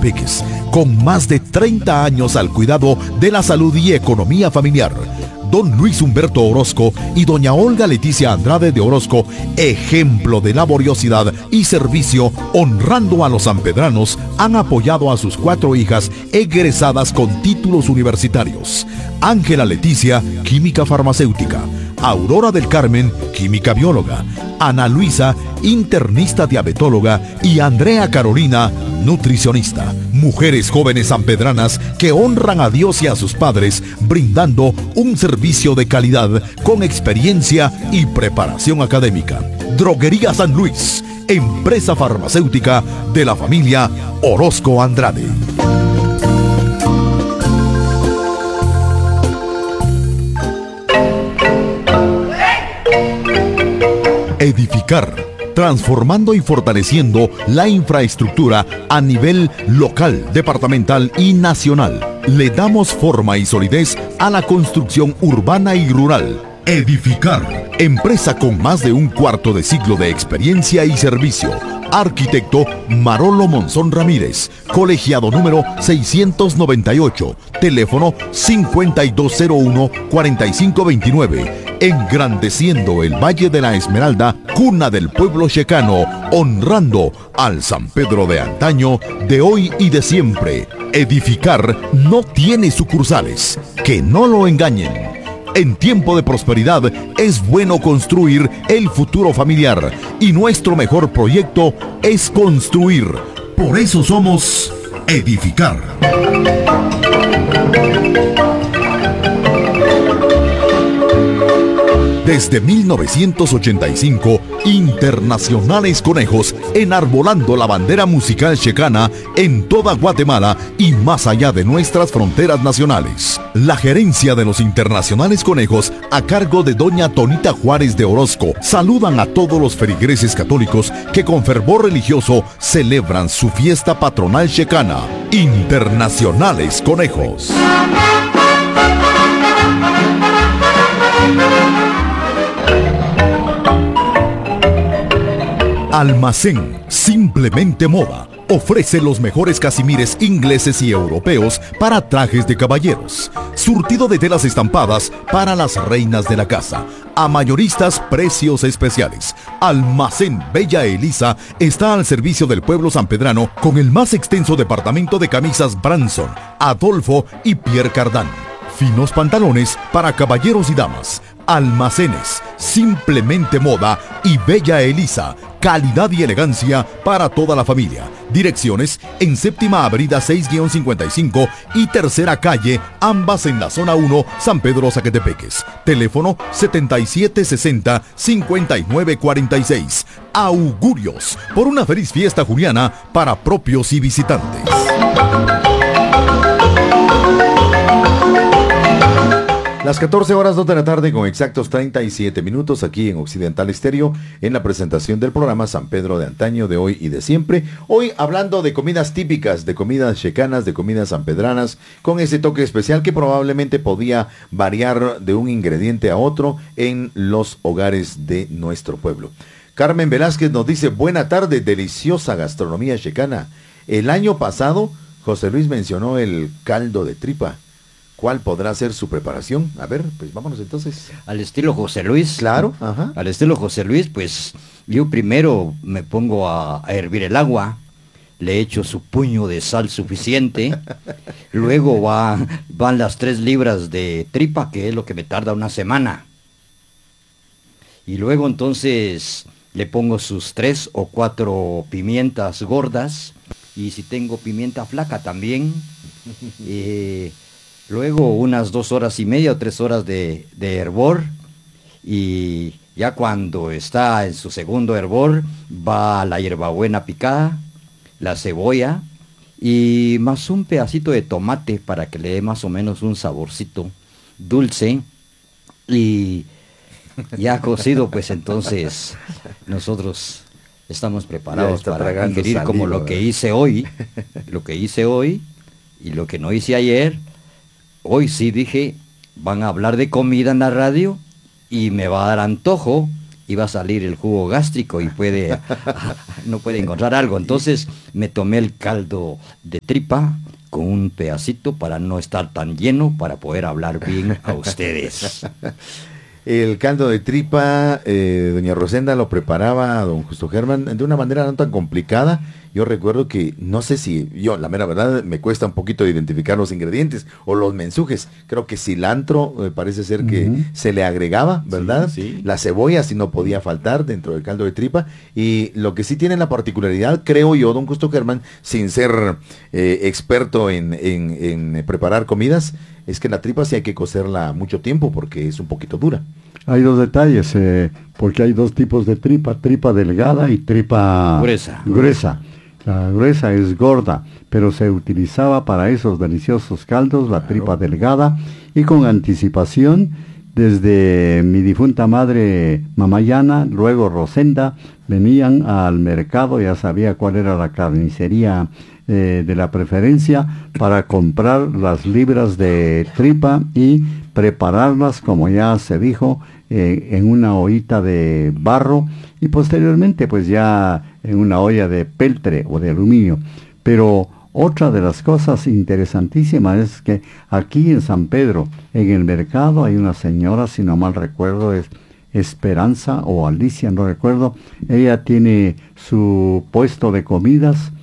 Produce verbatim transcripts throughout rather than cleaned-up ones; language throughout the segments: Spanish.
Zacatepeques, con más de treinta años al cuidado de la salud y economía familiar. Don Luis Humberto Orozco y doña Olga Leticia Andrade de Orozco, ejemplo de laboriosidad y servicio, honrando a los sanpedranos, han apoyado a sus cuatro hijas egresadas con títulos universitarios. Ángela Leticia, química farmacéutica; Aurora del Carmen, química bióloga; Ana Luisa, internista diabetóloga; y Andrea Carolina, nutricionista. Mujeres jóvenes sanpedranas que honran a Dios y a sus padres, brindando un servicio de calidad con experiencia y preparación académica. Droguería San Luis, empresa farmacéutica de la familia Orozco Andrade. Edificar, transformando y fortaleciendo la infraestructura a nivel local, departamental y nacional. Le damos forma y solidez a la construcción urbana y rural. Edificar, empresa con más de un cuarto de siglo de experiencia y servicio. Arquitecto Marolo Monzón Ramírez, colegiado número seiscientos noventa y ocho, teléfono cincuenta y dos cero uno, cuarenta y cinco veintinueve. Engrandeciendo el Valle de la Esmeralda, cuna del pueblo checano, honrando al San Pedro de antaño, de hoy y de siempre. Edificar no tiene sucursales, que no lo engañen. En tiempo de prosperidad es bueno construir el futuro familiar, y nuestro mejor proyecto es construir. Por eso somos Edificar. Desde mil novecientos ochenta y cinco, Internacionales Conejos, enarbolando la bandera musical checana en toda Guatemala y más allá de nuestras fronteras nacionales. La gerencia de los Internacionales Conejos, a cargo de doña Tonita Juárez de Orozco, saludan a todos los feligreses católicos que con fervor religioso celebran su fiesta patronal checana. Internacionales Conejos. Almacén Simplemente Moda ofrece los mejores casimires ingleses y europeos para trajes de caballeros. Surtido de telas estampadas para las reinas de la casa. A mayoristas, precios especiales. Almacén Bella Elisa está al servicio del pueblo sanpedrano con el más extenso departamento de camisas Branson, Adolfo y Pierre Cardin. Finos pantalones para caballeros y damas. Almacenes Simplemente Moda y Bella Elisa, calidad y elegancia para toda la familia. Direcciones en Séptima Avenida seis cincuenta y cinco y Tercera Calle, ambas en la zona uno, San Pedro Zacatepeques. Teléfono setenta y siete sesenta, cincuenta y nueve cuarenta y seis. Augurios por una feliz fiesta juliana para propios y visitantes. Las catorce horas, dos de la tarde con exactos treinta y siete minutos aquí en Occidental Estéreo, en la presentación del programa San Pedro de antaño, de hoy y de siempre. Hoy hablando de comidas típicas, de comidas checanas, de comidas sanpedranas, con ese toque especial que probablemente podía variar de un ingrediente a otro en los hogares de nuestro pueblo. Carmen Velázquez nos dice: buena tarde, deliciosa gastronomía checana. El año pasado José Luis mencionó el caldo de tripa. ¿Cuál podrá ser su preparación? A ver, pues vámonos entonces. Al estilo José Luis. Claro, ajá. Al estilo José Luis, pues yo primero me pongo a, a hervir el agua, le echo su puño de sal suficiente, luego va, van las tres libras de tripa, que es lo que me tarda una semana. Y luego entonces le pongo sus tres o cuatro pimientas gordas, y si tengo pimienta flaca también. eh, Luego unas dos horas y media o tres horas de, de hervor, y ya cuando está en su segundo hervor va la hierbabuena picada, la cebolla y más un pedacito de tomate para que le dé más o menos un saborcito dulce. Y ya cocido, pues entonces nosotros estamos preparados para ingerir saliva, como lo que hice hoy, lo que hice hoy y lo que no hice ayer. Hoy sí dije, van a hablar de comida en la radio y me va a dar antojo, iba a salir el jugo gástrico y puede no puede encontrar algo. Entonces me tomé el caldo de tripa con un pedacito para no estar tan lleno, para poder hablar bien a ustedes. El caldo de tripa, eh, doña Rosenda lo preparaba don Justo Germán de una manera no tan complicada. Yo recuerdo que, no sé si, yo la mera verdad me cuesta un poquito identificar los ingredientes o los mensujes. Creo que cilantro eh, parece ser que uh-huh. se le agregaba, ¿verdad? Sí, sí. La cebolla sí no podía faltar dentro del caldo de tripa. Y lo que sí tiene la particularidad, creo yo, don Justo Germán, sin ser eh, experto en, en, en preparar comidas, es que la tripa sí hay que cocerla mucho tiempo porque es un poquito dura. Hay dos detalles, eh, porque hay dos tipos de tripa, tripa delgada y tripa gruesa. gruesa. La gruesa es gorda, pero se utilizaba para esos deliciosos caldos la claro. tripa delgada, y con anticipación, desde mi difunta madre Mamayana, luego Rosenda, venían al mercado, ya sabía cuál era la carnicería eh, de la preferencia, para comprar las libras de tripa y prepararlas, como ya se dijo, eh, en una ollita de barro, y posteriormente pues ya en una olla de peltre o de aluminio. Pero otra de las cosas interesantísimas es que aquí en San Pedro, en el mercado, hay una señora, si no mal recuerdo, es Esperanza o Alicia, no recuerdo. Ella tiene su puesto de comidas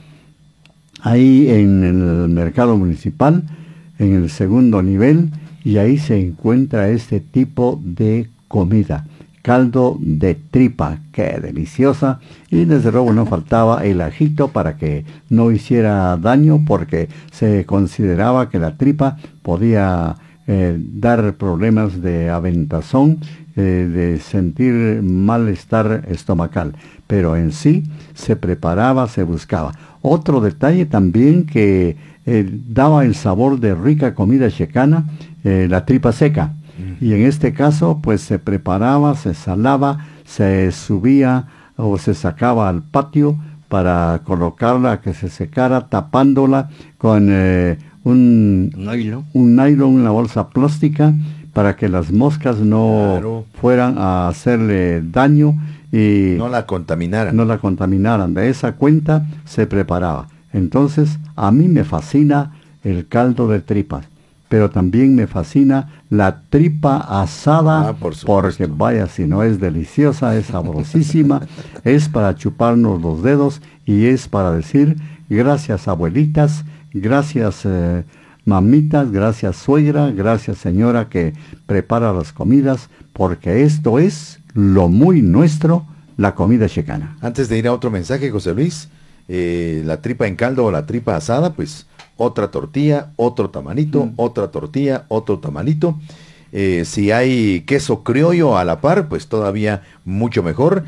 ahí en el mercado municipal, en el segundo nivel, y ahí se encuentra este tipo de comida. Caldo de tripa, qué deliciosa, y desde luego no faltaba el ajito para que no hiciera daño, porque se consideraba que la tripa podía eh, dar problemas de aventazón, eh, de sentir malestar estomacal, pero en sí se preparaba, se buscaba. Otro detalle también que eh, daba el sabor de rica comida checana, eh, la tripa seca. Y en este caso, pues se preparaba, se salaba, se subía o se sacaba al patio para colocarla a que se secara, tapándola con eh, un, nylon. un nylon, una bolsa plástica, para que las moscas no claro. fueran a hacerle daño y no la contaminaran. No la contaminaran. De esa cuenta se preparaba. Entonces, a mí me fascina el caldo de tripas, pero también me fascina la tripa asada, ah, por porque vaya, si no es deliciosa, es sabrosísima, es para chuparnos los dedos y es para decir gracias abuelitas, gracias eh, mamitas, gracias suegra, gracias señora que prepara las comidas, porque esto es lo muy nuestro, la comida checana. Antes de ir a otro mensaje, José Luis, eh, la tripa en caldo o la tripa asada, pues otra tortilla, otro tamalito, mm. otra tortilla, otro tamalito. Eh, si hay queso criollo a la par, pues todavía mucho mejor.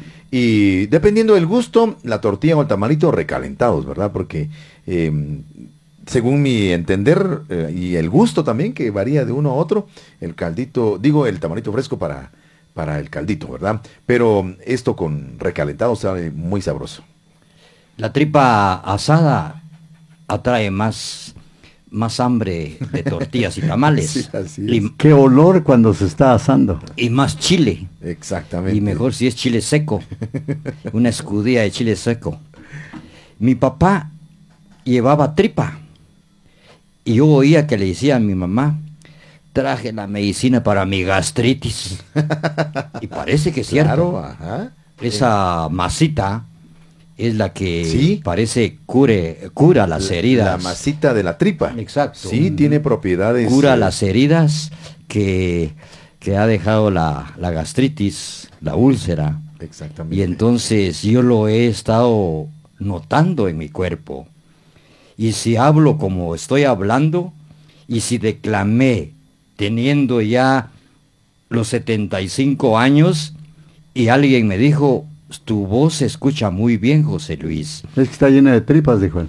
Y dependiendo del gusto, la tortilla o el tamalito recalentados, ¿verdad? Porque eh, según mi entender eh, y el gusto también, que varía de uno a otro, el caldito, digo el tamalito fresco para, para el caldito, ¿verdad? Pero esto con recalentado sabe muy sabroso. La tripa asada atrae más, más hambre de tortillas y tamales. Sí, así es. Y, qué olor cuando se está asando. Y más chile. Exactamente. Y mejor si es chile seco. Una escudilla de chile seco. Mi papá llevaba tripa. Y yo oía que le decía a mi mamá, traje la medicina para mi gastritis. Y parece que es cierto. Claro, ajá. Esa masita es la que ¿sí? parece cure, cura las la, heridas. La masita de la tripa. Exacto. Sí, tiene propiedades. Cura eh... las heridas que, que ha dejado la, la gastritis, la úlcera. Exactamente. Y entonces yo lo he estado notando en mi cuerpo. Y si hablo como estoy hablando, y si declamé teniendo ya los setenta y cinco años, y alguien me dijo, tu voz se escucha muy bien, José Luis. Es que está llena de tripas, dijo él.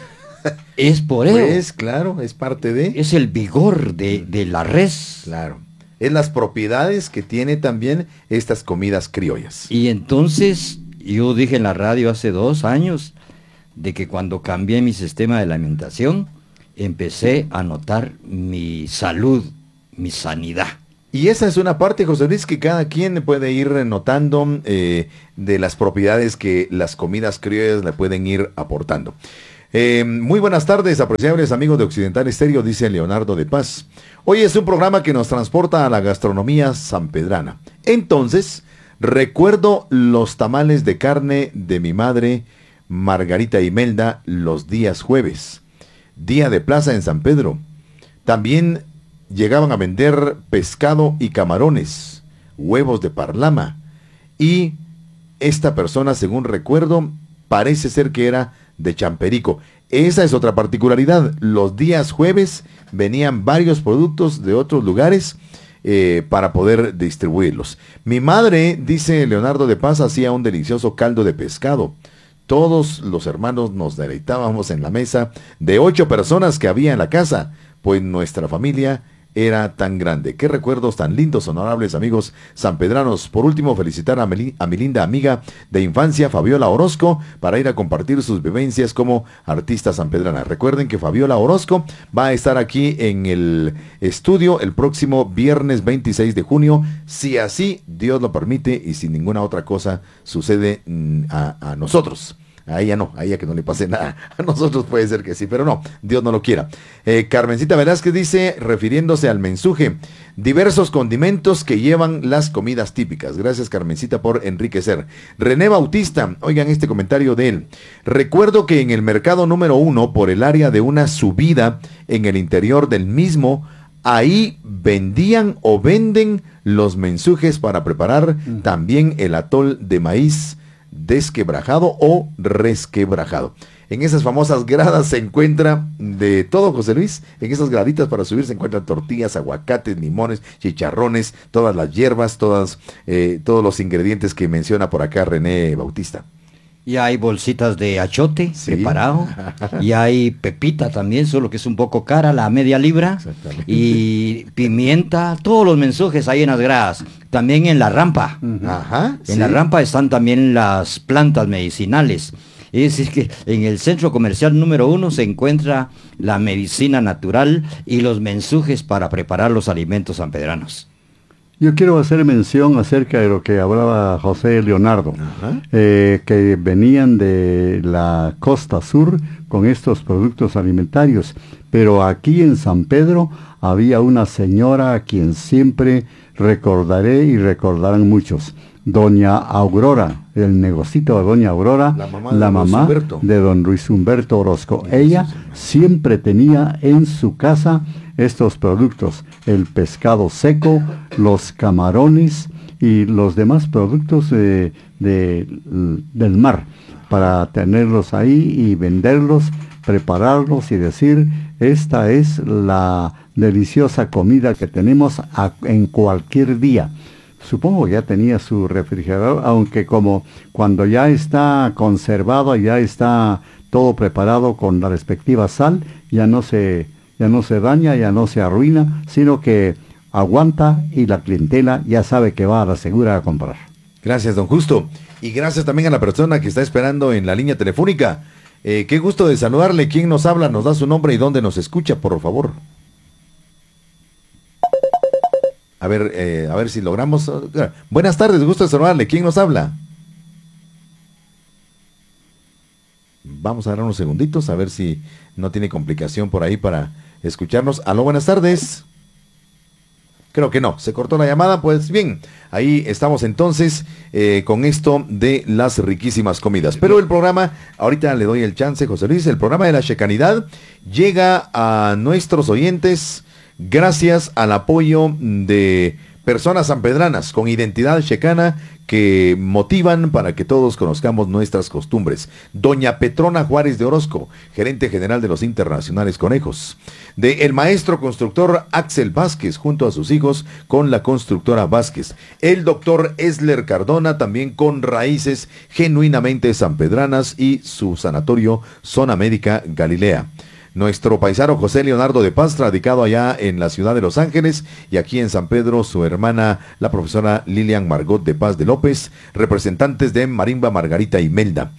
Es por eso. Pues claro, es parte de... Es el vigor de, de la res. Claro. Es las propiedades que tiene también estas comidas criollas. Y entonces, yo dije en la radio hace dos años, de que cuando cambié mi sistema de alimentación, empecé a notar mi salud, mi sanidad. Y esa es una parte, José Luis, que cada quien puede ir notando eh, de las propiedades que las comidas criollas le pueden ir aportando. Eh, muy buenas tardes, apreciables amigos de Occidental Estéreo, dice Leonardo de Paz. Hoy es un programa que nos transporta a la gastronomía sanpedrana. Entonces, recuerdo los tamales de carne de mi madre, Margarita Imelda, los días jueves. Día de plaza en San Pedro. También llegaban a vender pescado y camarones, huevos de parlama. Y esta persona, según recuerdo, parece ser que era de Champerico. Esa es otra particularidad. Los días jueves venían varios productos de otros lugares eh, para poder distribuirlos. Mi madre, dice Leonardo de Paz, hacía un delicioso caldo de pescado. Todos los hermanos nos deleitábamos en la mesa de ocho personas que había en la casa, pues nuestra familia era tan grande. Qué recuerdos tan lindos, honorables amigos sanpedranos. Por último, felicitar a mi, a mi linda amiga de infancia, Fabiola Orozco, para ir a compartir sus vivencias como artista sanpedrana. Recuerden que Fabiola Orozco va a estar aquí en el estudio el próximo viernes veintiséis de junio, si así Dios lo permite y si ninguna otra cosa sucede mm, a, a nosotros. A ella no, a ella que no le pase nada. A nosotros puede ser que sí, pero no, Dios no lo quiera. Eh, Carmencita Velázquez dice, refiriéndose al mensuje, diversos condimentos que llevan las comidas típicas. Gracias, Carmencita, por enriquecer. René Bautista, oigan este comentario de él. Recuerdo que en el mercado número uno, por el área de una subida en el interior del mismo, ahí vendían o venden los mensujes para preparar mm. también el atol de maíz desquebrajado o resquebrajado. En esas famosas gradas se encuentra de todo, José Luis. En esas graditas para subir se encuentran tortillas, aguacates, limones, chicharrones, todas las hierbas, todas, eh, todos los ingredientes que menciona por acá René Bautista. Y hay bolsitas de achote sí. preparado. Y hay pepita también, solo que es un poco cara, la media libra. Y pimienta, todos los mensujes ahí en las gradas. También en la rampa. Ajá, en sí. la rampa están también las plantas medicinales. Es decir, que en el centro comercial número uno se encuentra la medicina natural y los mensujes para preparar los alimentos sanpedranos. Yo quiero hacer mención acerca de lo que hablaba José Leonardo, eh, que venían de la costa sur con estos productos alimentarios, pero aquí en San Pedro había una señora a quien siempre recordaré y recordarán muchos, doña Aurora, el negocito de doña Aurora, la mamá, de, la don mamá de don Luis Humberto Orozco. Ella siempre tenía en su casa estos productos, el pescado seco, los camarones y los demás productos de, de, del mar, para tenerlos ahí y venderlos, prepararlos y decir, esta es la deliciosa comida que tenemos a, en cualquier día. Supongo que ya tenía su refrigerador, aunque como cuando ya está conservado, ya está todo preparado con la respectiva sal, ya no se... ya no se daña, ya no se arruina, sino que aguanta y la clientela ya sabe que va a la segura a comprar. Gracias, don Justo. Y gracias también a la persona que está esperando en la línea telefónica. Eh, qué gusto de saludarle. ¿Quién nos habla? Nos da su nombre y dónde nos escucha, por favor. A ver, eh, a ver si logramos. Buenas tardes, gusto de saludarle. ¿Quién nos habla? Vamos a dar unos segunditos a ver si no tiene complicación por ahí para escucharnos. Aló, buenas tardes. Creo que no, se cortó la llamada. Pues bien, ahí estamos entonces eh, con esto de las riquísimas comidas. Pero el programa, ahorita le doy el chance, José Luis, el programa de la Checanidad llega a nuestros oyentes gracias al apoyo de personas sanpedranas con identidad checana que motivan para que todos conozcamos nuestras costumbres. Doña Petrona Juárez de Orozco, gerente general de los Internacionales Conejos. De el maestro constructor Axel Vázquez, junto a sus hijos, con la constructora Vázquez. El doctor Esler Cardona, también con raíces genuinamente sanpedranas, y su sanatorio Zona Médica Galilea. Nuestro paisano José Leonardo de Paz, radicado allá en la ciudad de Los Ángeles, y aquí en San Pedro su hermana, la profesora Lilian Margot de Paz de López, representantes de Marimba Margarita Imelda.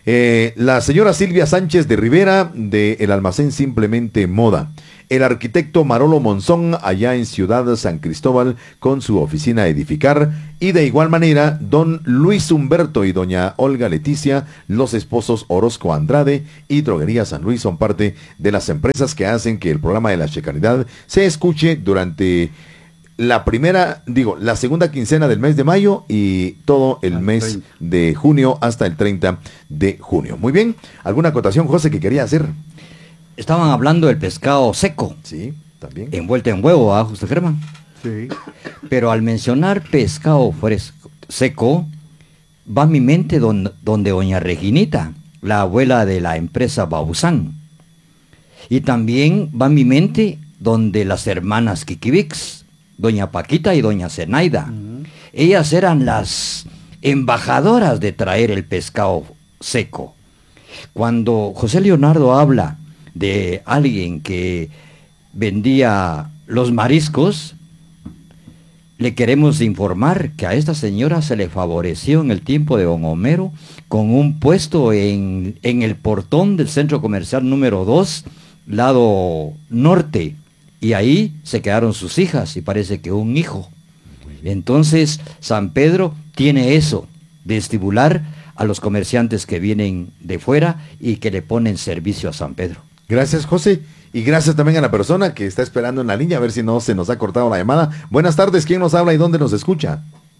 Eh, la señora Silvia Sánchez de Rivera, de El Almacén Simplemente Moda. El arquitecto Marolo Monzón, allá en Ciudad San Cristóbal, con su oficina Edificar. Y de igual manera, don Luis Humberto y doña Olga Leticia, los esposos Orozco Andrade y Droguería San Luis, son parte de las empresas que hacen que el programa de la Checaridad se escuche durante la primera, digo, la segunda quincena del mes de mayo y todo el mes de junio hasta el treinta de junio. Muy bien, ¿alguna acotación, José, que quería hacer? Estaban hablando del pescado seco. Sí, también. Envuelto en huevo, ¿ah, José Germán? Sí. Pero al mencionar pescado fresco, seco, va a mi mente don, donde doña Reginita, la abuela de la empresa Bausán. Y también va a mi mente donde las hermanas Kikivix, doña Paquita y doña Zenaida. Uh-huh. Ellas eran las embajadoras de traer el pescado seco. Cuando José Leonardo habla de alguien que vendía los mariscos, le queremos informar que a esta señora se le favoreció en el tiempo de don Homero con un puesto en, en el portón del centro comercial número dos, lado norte, y ahí se quedaron sus hijas y parece que un hijo. Entonces San Pedro tiene eso de estimular a los comerciantes que vienen de fuera y que le ponen servicio a San Pedro. Gracias, José. Y gracias también a la persona que está esperando en la línea, a ver si no se nos ha cortado la llamada. Buenas tardes, ¿quién nos habla y dónde nos escucha?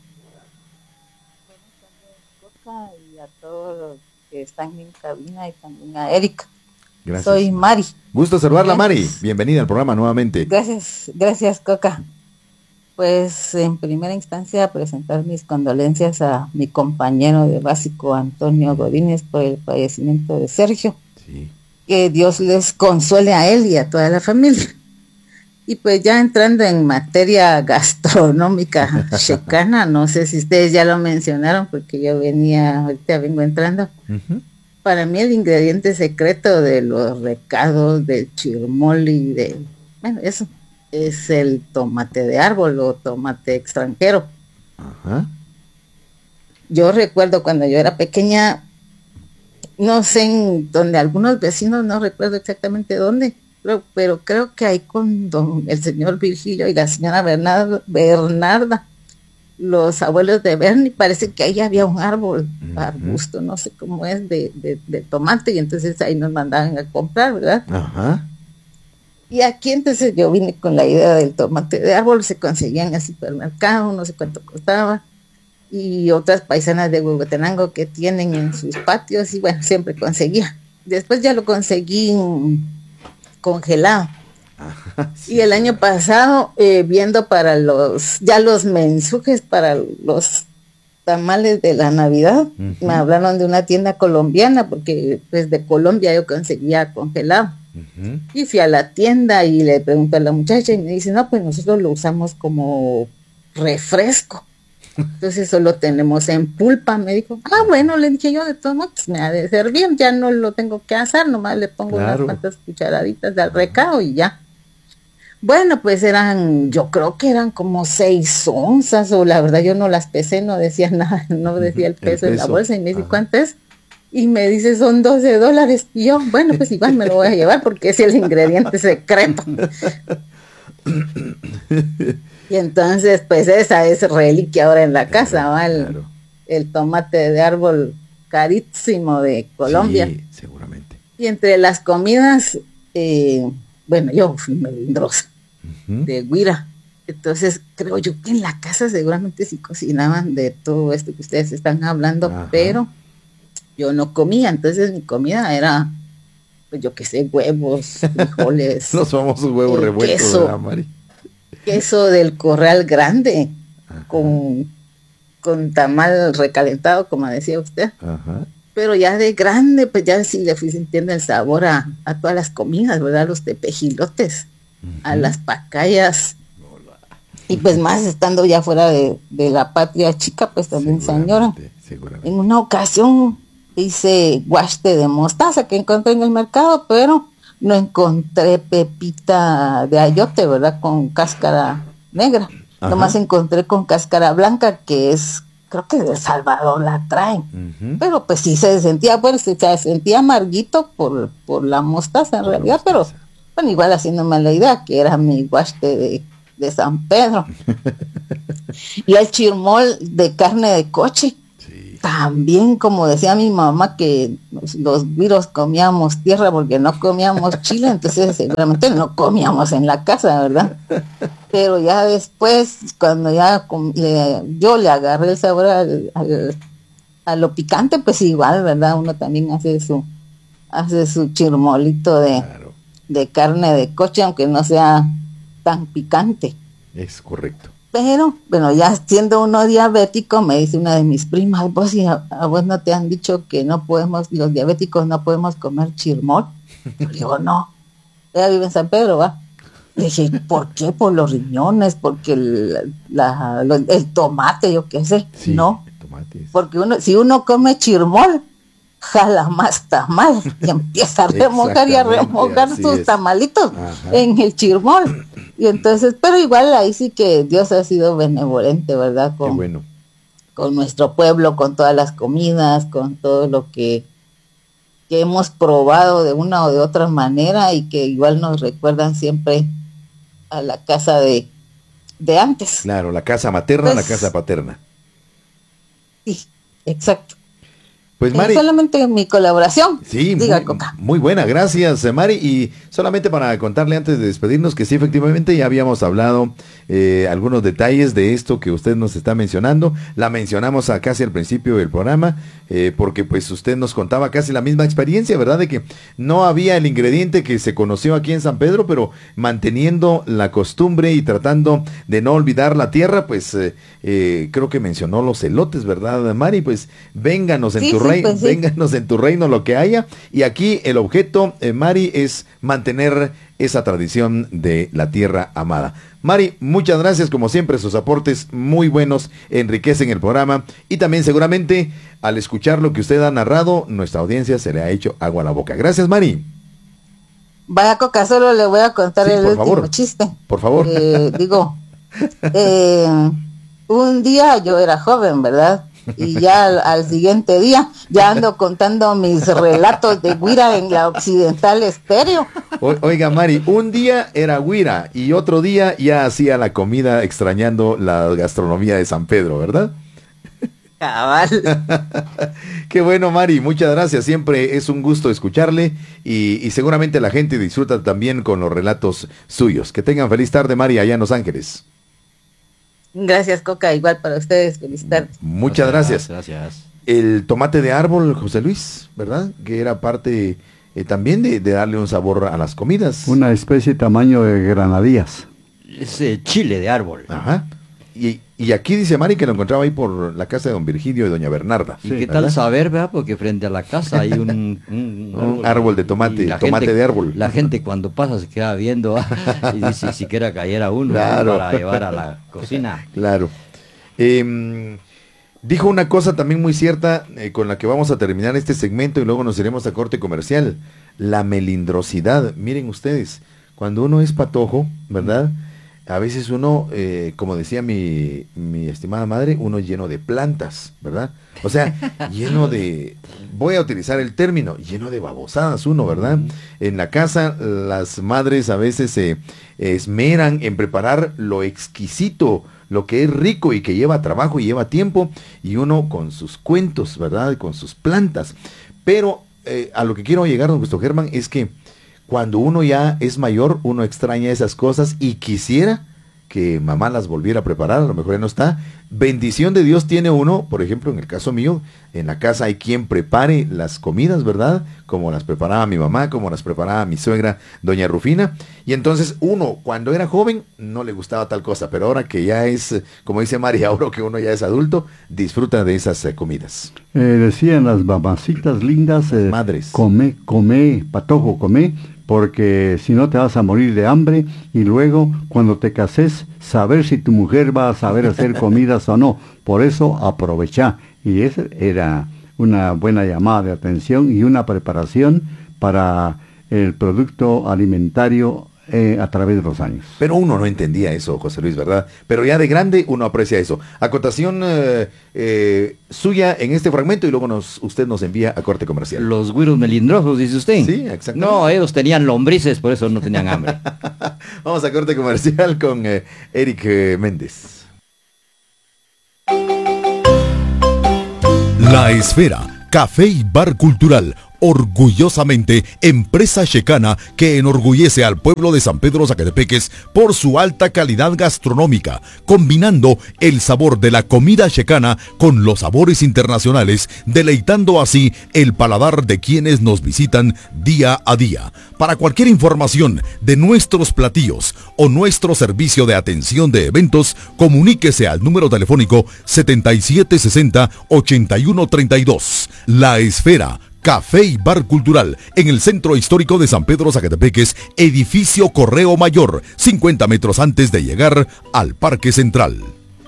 Buenas tardes, y a todos los que están en cabina y también a Erika. Gracias. Soy Mari. Gusto saludarla, Mari. Bienvenida al programa nuevamente. Gracias, gracias, Coca. Pues en primera instancia presentar mis condolencias a mi compañero de básico Antonio Godínez por el fallecimiento de Sergio. Sí. Que Dios les consuele a él y a toda la familia. Y pues ya entrando en materia gastronómica checana, no sé si ustedes ya lo mencionaron porque yo venía, ahorita vengo entrando. Uh-huh. Para mí el ingrediente secreto de los recados, del chirmoli, de, bueno, eso, es el tomate de árbol o tomate extranjero. Uh-huh. Yo recuerdo cuando yo era pequeña, no sé en donde algunos vecinos, no recuerdo exactamente dónde, pero, pero creo que ahí con don, el señor Virgilio y la señora Bernarda, Bernarda, los abuelos de Bernie, parece que ahí había un árbol, uh-huh. arbusto, no sé cómo es, de, de, de tomate, y entonces ahí nos mandaban a comprar, ¿verdad? Uh-huh. Y aquí entonces yo vine con la idea del tomate de árbol, se conseguían en el supermercado, no sé cuánto costaba, y otras paisanas de Huehuetenango que tienen en sus patios, y bueno, siempre conseguía. Después ya lo conseguí congelado. Ajá, sí, y el año pasado, eh, viendo para los, ya los mensujes para los tamales de la Navidad, uh-huh. me hablaron de una tienda colombiana, porque pues de Colombia yo conseguía congelado. Uh-huh. Y fui a la tienda y le pregunté a la muchacha y me dice, no, pues nosotros lo usamos como refresco. Entonces solo tenemos en pulpa, me dijo. Ah, bueno, le dije yo, de todos modos, pues me ha de ser bien, ya no lo tengo que asar, nomás le pongo claro. unas cuantas cucharaditas de al recado y ya. Bueno, pues eran, yo creo que eran como seis onzas, o la verdad yo no las pesé, no decía nada, no decía el peso, el peso. de la bolsa, y me dice, ajá. ¿cuánto es? Y me dice, son doce dólares, y yo, bueno, pues igual me lo voy a llevar porque es el ingrediente secreto. Y entonces, pues esa es reliquia ahora en la casa, ¿va? El, claro. el tomate de árbol carísimo de Colombia. Sí, seguramente. Y entre las comidas, eh, bueno, yo fui melindrosa uh-huh. de Guira. Entonces, creo yo que en la casa seguramente sí cocinaban de todo esto que ustedes están hablando, ajá. pero yo no comía. Entonces, mi comida era, pues yo qué sé, huevos, frijoles. Los famosos huevos revueltos, queso, ¿verdad, Mari? Queso del Corral Grande, con, con tamal recalentado, como decía usted. Ajá. Pero ya de grande, pues ya sí le fui sintiendo el sabor a, a todas las comidas, ¿verdad? Los tepejilotes, uh-huh. a las pacayas. Hola. Y pues más estando ya fuera de, de la patria chica, pues también señora. Seguramente. En una ocasión hice guaste de mostaza que encontré en el mercado, pero no encontré pepita de ayote, ¿verdad? Con cáscara negra. Ajá. Nomás encontré con cáscara blanca, que es creo que de El Salvador la traen. Ujú. Pero pues sí se sentía, pues se sentía amarguito por, por la mostaza en Por la realidad, pero mostaza. bueno, igual haciéndome la idea que era mi guaste de, de San Pedro. Y el chirmol de carne de coche. Sí. También, como decía mi mamá, que los, los viros comíamos tierra porque no comíamos chile, entonces seguramente no comíamos en la casa, ¿verdad? Pero ya después, cuando ya com- le- yo le agarré el sabor al, al- a lo picante, pues igual, ¿verdad? Uno también hace su hace su chirmolito de, Claro, de carne de coche, aunque no sea tan picante. es correcto. Pero, bueno, ya siendo uno diabético, me dice una de mis primas, vos y a, a vos no te han dicho que no podemos, los diabéticos no podemos comer chirmol. Yo digo, no. Ella vive en San Pedro, ¿va? Le dije, ¿por qué? Por los riñones, porque el, la, lo- el tomate, yo qué sé. Sí, No, tomates. porque uno, si uno come chirmol, jala más tamal y empieza a remojar y a Exactamente, remojar así sus es. tamalitos Ajá. en el chirmol. Y entonces, pero igual ahí sí que Dios ha sido benevolente, ¿verdad? Qué Con, bueno. con nuestro pueblo, con todas las comidas, con todo lo que, que hemos probado de una o de otra manera y que igual nos recuerdan siempre a la casa de, de antes. Claro, la casa materna, Pues- la casa paterna. Sí, exacto. Pues Eh, Mari, solamente mi colaboración. sí, Diga, muy, Coca. muy buena, gracias eh, Mari. Y solamente para contarle antes de despedirnos que sí, efectivamente ya habíamos hablado eh, algunos detalles de esto que usted nos está mencionando. La mencionamos a casi al principio del programa, eh, porque pues usted nos contaba casi la misma experiencia, ¿verdad? De que no había el ingrediente que se conoció aquí en San Pedro, pero manteniendo la costumbre y tratando de no olvidar la tierra, pues eh, eh, creo que mencionó los elotes, ¿verdad, Mari? Pues vénganos en Sí, tu sí, reino, pues sí. vénganos en tu reino lo que haya. Y aquí el objeto, eh, Mari, es mantener esa tradición de la tierra amada. Mari, muchas gracias, como siempre, sus aportes muy buenos enriquecen el programa y también seguramente al escuchar lo que usted ha narrado, nuestra audiencia se le ha hecho agua a la boca. Gracias, Mari. Vaya, Coca, solo le voy a contar Sí, el por último favor. chiste. Por favor. Eh, digo, eh, un día yo era joven, ¿verdad? Y ya al, al siguiente día ya ando contando mis relatos de Guira en la Occidental Estéreo. O- oiga, Mari, un día era güira y otro día ya hacía la comida extrañando la gastronomía de San Pedro, ¿verdad? Cabal. Qué bueno, Mari, muchas gracias. Siempre es un gusto escucharle y, y seguramente la gente disfruta también con los relatos suyos. Que tengan feliz tarde, Mari, allá en Los Ángeles. Gracias, Coca, igual para ustedes. Feliz tarde. Muchas gracias. Gracias. El tomate de árbol, José Luis, ¿verdad? Que era parte eh, también de, de darle un sabor a las comidas. Una especie tamaño de granadillas. Es eh, chile de árbol. Ajá. Y, y aquí dice Mari que lo encontraba ahí por la casa de don Virgilio y doña Bernarda. ¿Y qué ¿verdad? tal saber, verdad? Porque frente a la casa hay un, un, Un árbol de tomate, y la tomate de árbol. La gente cuando pasa se queda viendo ah, y dice si siquiera cayera uno, ¿no? Claro. Para llevar a la cocina. Claro. Eh, dijo una cosa también muy cierta eh, con la que vamos a terminar este segmento y luego nos iremos a corte comercial. La melindrosidad. Miren ustedes, cuando uno es patojo, ¿verdad? A veces uno, eh, como decía mi, mi estimada madre, uno lleno de plantas, ¿verdad? O sea, lleno de, voy a utilizar el término, lleno de babosadas uno, ¿verdad? En la casa las madres a veces se esmeran en preparar lo exquisito, lo que es rico y que lleva trabajo y lleva tiempo, y uno con sus cuentos, ¿verdad? Con sus plantas. Pero eh, a lo que quiero llegar, don Gusto Germán, es que cuando uno ya es mayor, uno extraña esas cosas y quisiera que mamá las volviera a preparar, a lo mejor ya no está. Bendición de Dios tiene uno, por ejemplo, en el caso mío, en la casa hay quien prepare las comidas, ¿verdad? Como las preparaba mi mamá, como las preparaba mi suegra, doña Rufina. Y entonces uno, cuando era joven, no le gustaba tal cosa, pero ahora que ya es, como dice María, ahora que uno ya es adulto, disfruta de esas eh, comidas. Eh, decían las mamacitas lindas, eh, Madres. come, come, patojo, come, porque si no te vas a morir de hambre y luego cuando te cases, saber si tu mujer va a saber hacer comidas o no. Por eso aprovecha. Y esa era una buena llamada de atención y una preparación para el producto alimentario eh, a través de los años. Pero uno no entendía eso, José Luis, ¿verdad? Pero ya de grande uno aprecia eso. Acotación eh, eh, suya en este fragmento y luego nos, usted nos envía a corte comercial. Los güiros melindrosos, dice usted. Sí, exactamente. No, ellos tenían lombrices, por eso no tenían hambre. Vamos a corte comercial con eh, Eric eh, Méndez. La Esfera, café y bar cultural, orgullosamente empresa checana que enorgullece al pueblo de San Pedro Zacatepeques por su alta calidad gastronómica, combinando el sabor de la comida checana con los sabores internacionales, deleitando así el paladar de quienes nos visitan día a día. Para cualquier información de nuestros platillos o nuestro servicio de atención de eventos, comuníquese al número telefónico setenta y siete sesenta, ochenta y uno treinta y dos. La Esfera, café y bar cultural, en el centro histórico de San Pedro Zacatepeques, edificio Correo Mayor, cincuenta metros antes de llegar al Parque Central.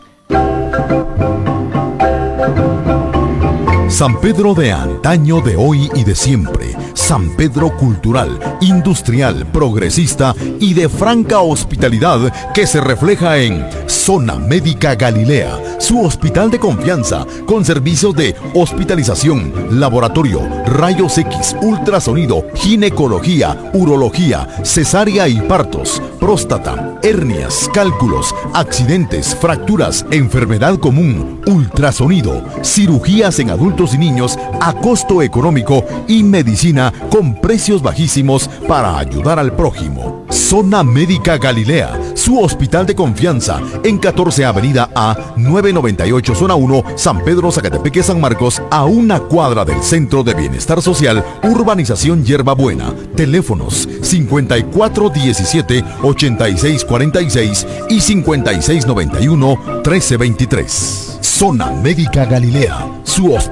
San Pedro de antaño, de hoy y de siempre. San Pedro cultural, industrial, progresista y de franca hospitalidad que se refleja en Zona Médica Galilea, su hospital de confianza con servicios de hospitalización, laboratorio, rayos X, ultrasonido, ginecología, urología, cesárea y partos, próstata, hernias, cálculos, accidentes, fracturas, enfermedad común, ultrasonido, cirugías en adultos y niños a costo económico y medicina con precios bajísimos para ayudar al prójimo. Zona Médica Galilea, su hospital de confianza en catorce Avenida A, novecientos noventa y ocho, Zona uno, San Pedro Zacatepeque, San Marcos, a una cuadra del Centro de Bienestar Social, Urbanización Hierbabuena. Teléfonos cincuenta y cuatro diecisiete, ochenta y seis cuarenta y seis y cincuenta y seis noventa y uno, trece veintitrés. Zona Médica Galilea, su hospital